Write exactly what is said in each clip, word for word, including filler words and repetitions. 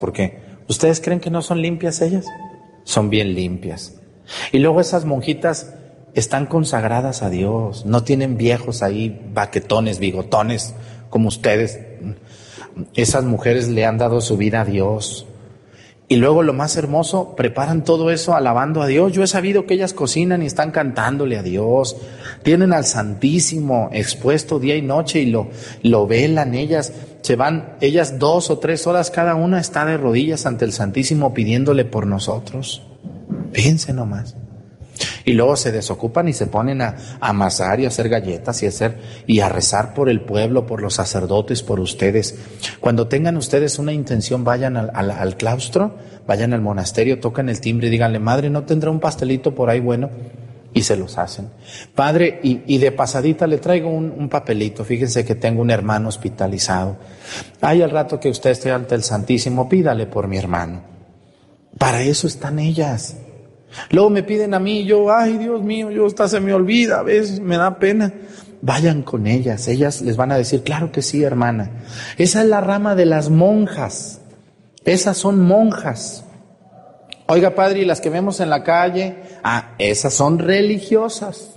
¿Por qué? ¿Ustedes creen que no son limpias ellas? Son bien limpias. Y luego esas monjitas están consagradas a Dios, no tienen viejos ahí, baquetones, bigotones, como ustedes. Esas mujeres le han dado su vida a Dios. Y luego lo más hermoso, preparan todo eso alabando a Dios. Yo he sabido que ellas cocinan y están cantándole a Dios. Tienen al Santísimo expuesto día y noche y lo, lo velan ellas. Se van, ellas dos o tres horas cada una está de rodillas ante el Santísimo pidiéndole por nosotros. Fíjense nomás. Y luego se desocupan y se ponen a, a amasar y a hacer galletas y a hacer y a rezar por el pueblo, por los sacerdotes, por ustedes. Cuando tengan ustedes una intención, vayan al, al, al claustro, vayan al monasterio, tocan el timbre y díganle: Madre, ¿no tendrá un pastelito por ahí bueno? Y se los hacen. Padre, y, y de pasadita le traigo un, un papelito. Fíjense que tengo un hermano hospitalizado. Ay, al rato que usted esté ante el Santísimo, pídale por mi hermano. Para eso están ellas. Luego me piden a mí, yo, ay Dios mío, yo hasta se me olvida, a veces me da pena. Vayan con ellas, ellas les van a decir: claro que sí, hermana. Esa es la rama de las monjas, esas son monjas. Oiga, padre, y las que vemos en la calle, ah, esas son religiosas.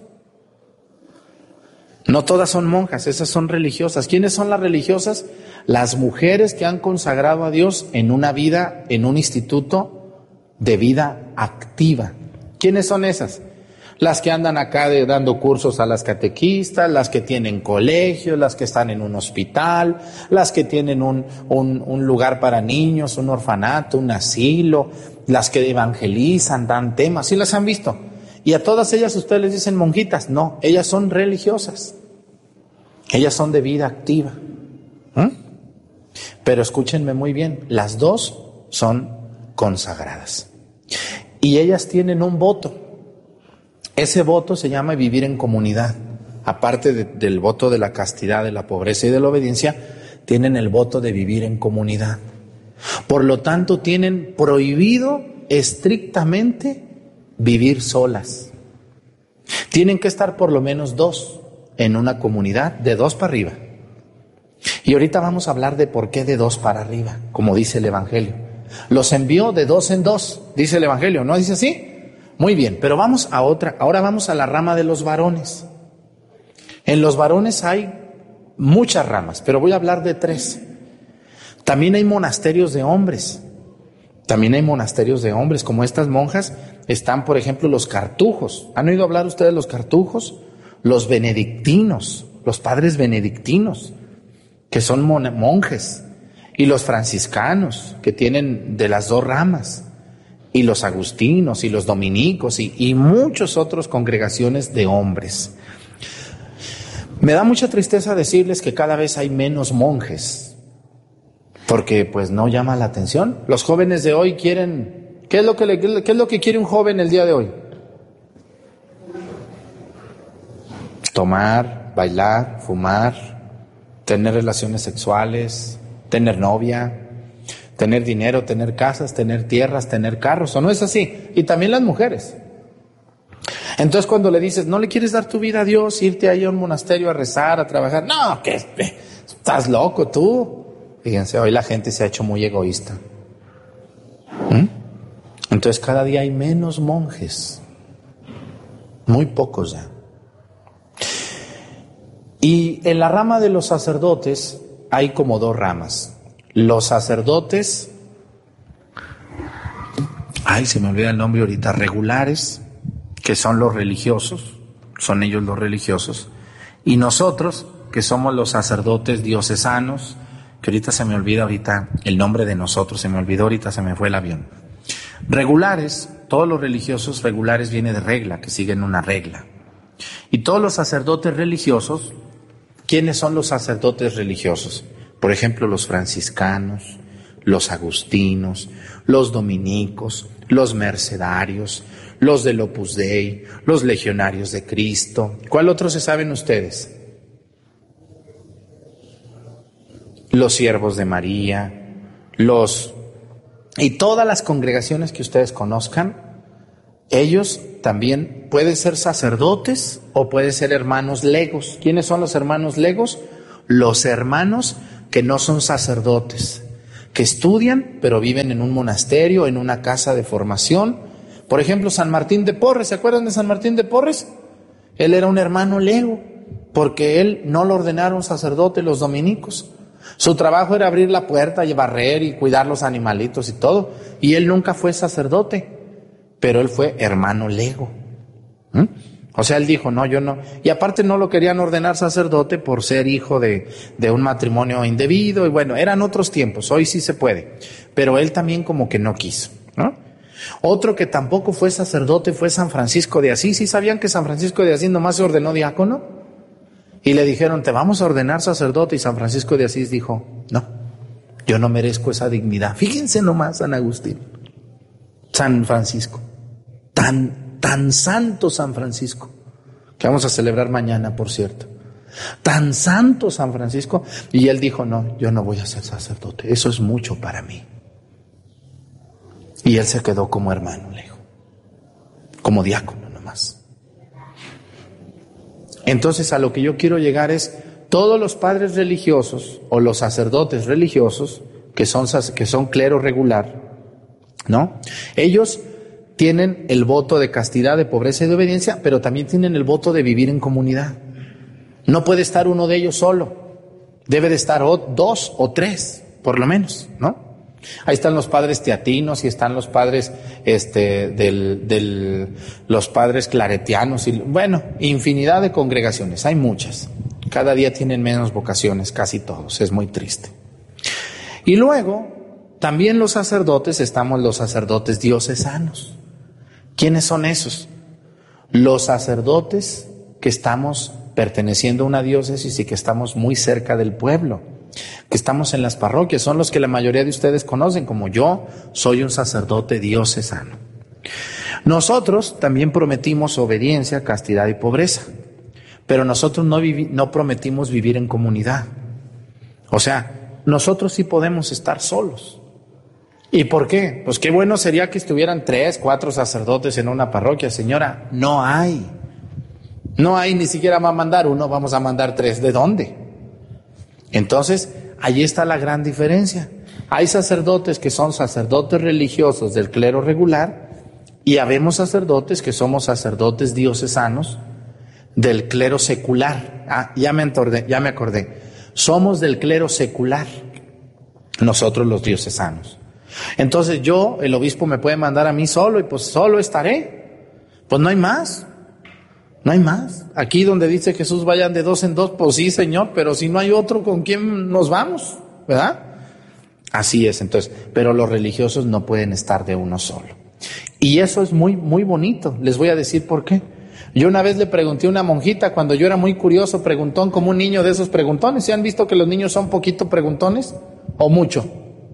No todas son monjas, esas son religiosas. ¿Quiénes son las religiosas? Las mujeres que han consagrado a Dios en una vida, en un instituto de vida activa. ¿Quiénes son esas? Las que andan acá de, dando cursos a las catequistas, las que tienen colegios, las que están en un hospital, las que tienen un, un, un lugar para niños, un orfanato, un asilo, las que evangelizan, dan temas. ¿Sí las han visto? Y a todas ellas ustedes les dicen monjitas. No, ellas son religiosas. Ellas son de vida activa. ¿Mm? Pero escúchenme muy bien, las dos son consagradas. Y ellas tienen un voto. Ese voto se llama vivir en comunidad. Aparte de, del voto de la castidad, de la pobreza y de la obediencia, tienen el voto de vivir en comunidad. Por lo tanto, tienen prohibido estrictamente vivir solas. Tienen que estar por lo menos dos en una comunidad, de dos para arriba. Y ahorita vamos a hablar de por qué de dos para arriba, como dice el Evangelio. Los envió de dos en dos, dice el Evangelio, ¿no dice así? Muy bien, pero vamos a otra, ahora vamos a la rama de los varones. En los varones hay muchas ramas, pero voy a hablar de tres. También hay monasterios de hombres, también hay monasterios de hombres, como estas monjas, están por ejemplo los cartujos. ¿Han oído hablar ustedes de los cartujos? Los benedictinos, los padres benedictinos, que son mon- monjes. Y los franciscanos, que tienen de las dos ramas, y los agustinos, y los dominicos, y, y muchas otras congregaciones de hombres. Me da mucha tristeza decirles que cada vez hay menos monjes, porque pues no llama la atención. Los jóvenes de hoy quieren, ¿qué es lo que, le, qué es lo que quiere un joven el día de hoy? Tomar, bailar, fumar, tener relaciones sexuales, tener novia, tener dinero, tener casas, tener tierras, tener carros, ¿o no es así? Y también las mujeres. Entonces cuando le dices, ¿no le quieres dar tu vida a Dios, irte ahí a un monasterio a rezar, a trabajar? No, que estás loco tú. Fíjense, hoy la gente se ha hecho muy egoísta. ¿Mm? Entonces cada día hay menos monjes, muy pocos ya. Y en la rama de los sacerdotes hay como dos ramas. Los sacerdotes, ay, se me olvida el nombre ahorita, regulares, que son los religiosos, son ellos los religiosos, y nosotros, que somos los sacerdotes diocesanos, que ahorita se me olvida ahorita el nombre de nosotros, se me olvidó ahorita, se me fue el avión. Regulares, todos los religiosos regulares viene de regla, que siguen una regla. Y todos los sacerdotes religiosos, ¿quiénes son los sacerdotes religiosos? Por ejemplo, los franciscanos, los agustinos, los dominicos, los mercedarios, los del Opus Dei, los legionarios de Cristo. ¿Cuál otro se saben ustedes? Los siervos de María, los... y todas las congregaciones que ustedes conozcan, ellos también pueden ser sacerdotes o pueden ser hermanos legos. ¿Quiénes son los hermanos legos? Los hermanos que no son sacerdotes, que estudian, pero viven en un monasterio, en una casa de formación. Por ejemplo, San Martín de Porres, ¿se acuerdan de San Martín de Porres? Él era un hermano lego, porque él no lo ordenaron sacerdote los dominicos. Su trabajo era abrir la puerta y barrer y cuidar los animalitos y todo, y él nunca fue sacerdote, pero él fue hermano lego. ¿Mm? O sea, él dijo, no, yo no. Y aparte no lo querían ordenar sacerdote por ser hijo de, de un matrimonio indebido. Y bueno, eran otros tiempos, hoy sí se puede. Pero él también como que no quiso, ¿no? Otro que tampoco fue sacerdote fue San Francisco de Asís. ¿Sí sabían que San Francisco de Asís nomás se ordenó diácono? Y le dijeron, te vamos a ordenar sacerdote. Y San Francisco de Asís dijo, no, yo no merezco esa dignidad. Fíjense nomás, San Agustín. San Francisco, tan Tan santo San Francisco, que vamos a celebrar mañana, por cierto. Tan santo San Francisco. Y él dijo, no, yo no voy a ser sacerdote. Eso es mucho para mí. Y él se quedó como hermano, le dijo. Como diácono nomás. Entonces a lo que yo quiero llegar es, todos los padres religiosos o los sacerdotes religiosos, que son, que son clero regular, ¿no? Ellos tienen el voto de castidad, de pobreza y de obediencia, pero también tienen el voto de vivir en comunidad. No puede estar uno de ellos solo, debe de estar o, dos o tres, por lo menos, ¿no? Ahí están los padres teatinos y están los padres, este, del, del, los padres claretianos y, bueno, infinidad de congregaciones, hay muchas. Cada día tienen menos vocaciones, casi todos, es muy triste. Y luego, también los sacerdotes, estamos los sacerdotes diocesanos. ¿Quiénes son esos? Los sacerdotes que estamos perteneciendo a una diócesis y que estamos muy cerca del pueblo, que estamos en las parroquias, son los que la mayoría de ustedes conocen, como yo soy un sacerdote diocesano. Nosotros también prometimos obediencia, castidad y pobreza, pero nosotros no, vivi- no prometimos vivir en comunidad. O sea, nosotros sí podemos estar solos. ¿Y por qué? Pues qué bueno sería que estuvieran tres, cuatro sacerdotes en una parroquia. Señora, no hay. No hay, ni siquiera va a mandar uno, vamos a mandar tres. ¿De dónde? Entonces, allí está la gran diferencia. Hay sacerdotes que son sacerdotes religiosos del clero regular y habemos sacerdotes que somos sacerdotes diocesanos del clero secular. Ah, ya me acordé, ya me acordé. Somos del clero secular, nosotros los diocesanos. Entonces yo, el obispo me puede mandar a mí solo y pues solo estaré. Pues no hay más, no hay más. Aquí donde dice Jesús vayan de dos en dos, pues sí, Señor, pero si no hay otro, ¿con quién nos vamos? ¿Verdad? Así es, entonces, pero los religiosos no pueden estar de uno solo. Y eso es muy, muy bonito. Les voy a decir por qué. Yo una vez le pregunté a una monjita, cuando yo era muy curioso, preguntón, como un niño de esos preguntones. ¿Se han visto que los niños son poquito preguntones? ¿O mucho?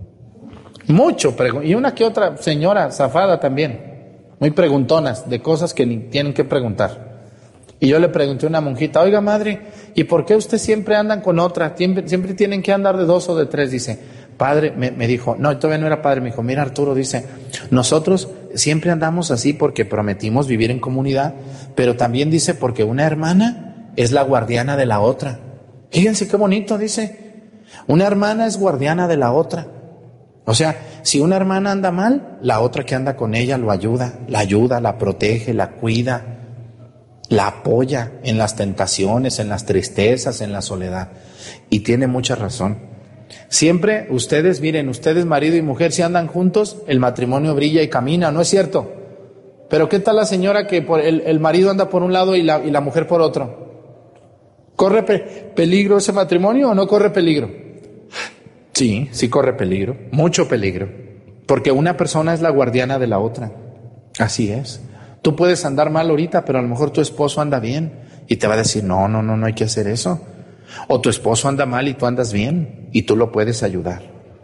Mucho, y una que otra señora zafada también, muy preguntonas de cosas que ni tienen que preguntar. Y yo le pregunté a una monjita, oiga madre, ¿y por qué usted siempre andan con otra? Siempre, siempre tienen que andar de dos o de tres, dice. Padre, me, me dijo, no, todavía no era padre, me dijo, mira Arturo, dice, nosotros siempre andamos así porque prometimos vivir en comunidad, pero también dice porque una hermana es la guardiana de la otra. Fíjense qué bonito, dice, una hermana es guardiana de la otra. O sea, si una hermana anda mal, la otra que anda con ella lo ayuda, la ayuda, la protege, la cuida, la apoya en las tentaciones, en las tristezas, en la soledad. Y tiene mucha razón. Siempre ustedes, miren, ustedes marido y mujer, si andan juntos, el matrimonio brilla y camina, ¿no es cierto? Pero ¿qué tal la señora que por el, el marido anda por un lado y la, y la mujer por otro? ¿Corre pe- peligro ese matrimonio o no corre peligro? Sí, sí corre peligro, mucho peligro, porque una persona es la guardiana de la otra, así es. Tú puedes andar mal ahorita, pero a lo mejor tu esposo anda bien y te va a decir, no, no, no, no hay que hacer eso. O tu esposo anda mal y tú andas bien y tú lo puedes ayudar.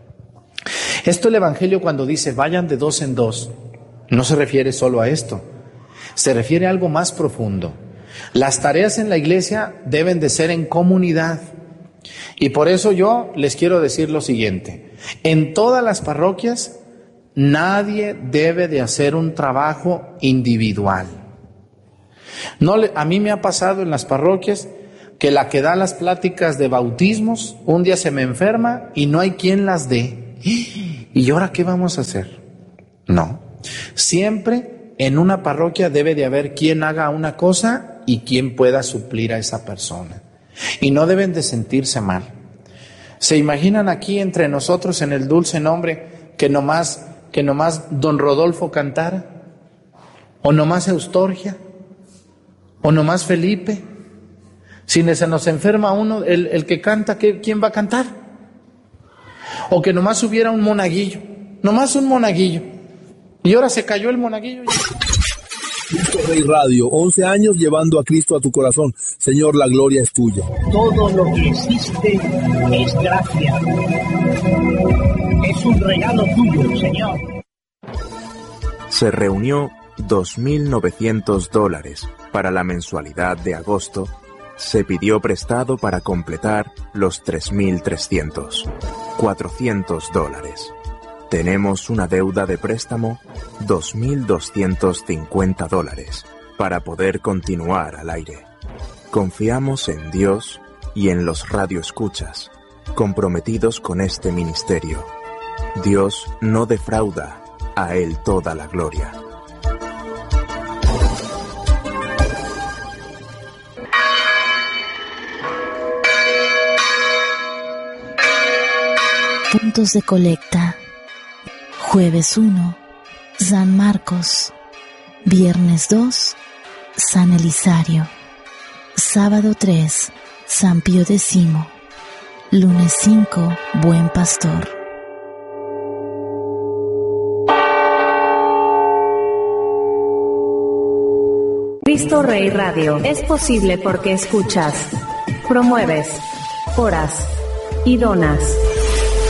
Esto el Evangelio cuando dice vayan de dos en dos, no se refiere solo a esto, se refiere a algo más profundo. Las tareas en la iglesia deben de ser en comunidad. Y por eso yo les quiero decir lo siguiente, en todas las parroquias nadie debe de hacer un trabajo individual. No le, a mí me ha pasado en las parroquias que la que da las pláticas de bautismos un día se me enferma y no hay quien las dé. ¿Y ahora qué vamos a hacer? No. Siempre en una parroquia debe de haber quien haga una cosa y quien pueda suplir a esa persona. Y no deben de sentirse mal. ¿Se imaginan aquí entre nosotros en el dulce nombre que nomás, que nomás don Rodolfo cantara? ¿O nomás Eustorgia? ¿O nomás Felipe? Si se nos enferma uno, el, el que canta, ¿quién va a cantar? O que nomás hubiera un monaguillo, nomás un monaguillo. Y ahora se cayó el monaguillo. Cristo Rey Radio, once años llevando a Cristo a tu corazón. Señor, la gloria es tuya. Todo lo que existe es gracia. Es un regalo tuyo, Señor. Se reunió dos mil novecientos dólares para la mensualidad de agosto. Se pidió prestado para completar los tres mil trescientos. cuatrocientos dólares. Tenemos una deuda de préstamo, dos mil doscientos cincuenta dólares, para poder continuar al aire. Confiamos en Dios y en los radioescuchas, comprometidos con este ministerio. Dios no defrauda, a Él toda la gloria. Puntos de colecta. Jueves uno, San Marcos. Viernes dos, San Elisario. Sábado tres, San Pío X. Lunes cinco, Buen Pastor. Cristo Rey Radio es posible porque escuchas, promueves, oras y donas.